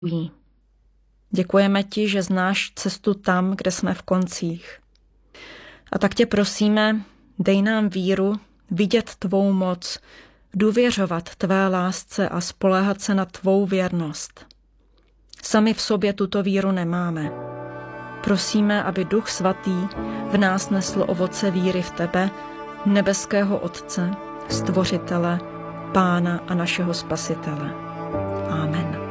Děkujeme ti, že znáš cestu tam, kde jsme v koncích. A tak tě prosíme, dej nám víru, vidět tvou moc, důvěřovat tvé lásce a spoléhat se na tvou věrnost. Sami v sobě tuto víru nemáme. Prosíme, aby Duch Svatý v nás nesl ovoce víry v tebe, nebeského Otce, Stvořitele, Pána a našeho Spasitele. Amen.